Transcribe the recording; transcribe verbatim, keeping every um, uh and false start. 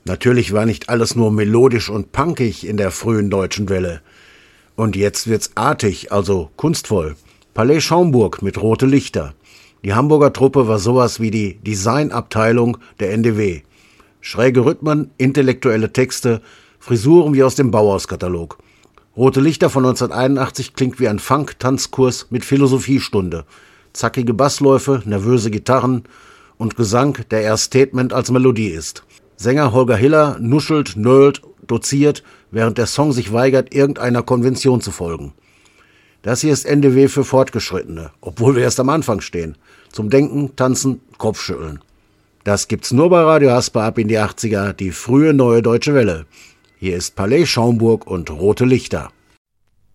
Natürlich war nicht alles nur melodisch und punkig in der frühen Deutschen Welle. Und jetzt wird's artig, also kunstvoll. Palais Schaumburg mit Rote Lichter. Die Hamburger Truppe war sowas wie die Designabteilung der N D W. Schräge Rhythmen, intellektuelle Texte, Frisuren wie aus dem Bauhaus-Katalog. Rote Lichter von neunzehnhunderteinundachtzig klingt wie ein Funk-Tanzkurs mit Philosophiestunde. Zackige Bassläufe, nervöse Gitarren und Gesang, der eher Statement als Melodie ist. Sänger Holger Hiller nuschelt, nölt, doziert, während der Song sich weigert, irgendeiner Konvention zu folgen. Das hier ist N D W für Fortgeschrittene, obwohl wir erst am Anfang stehen. Zum Denken, Tanzen, Kopfschütteln. Das gibt's nur bei Radio Hasper ab in die achtziger, die frühe neue Deutsche Welle. Hier ist Palais Schaumburg und Rote Lichter.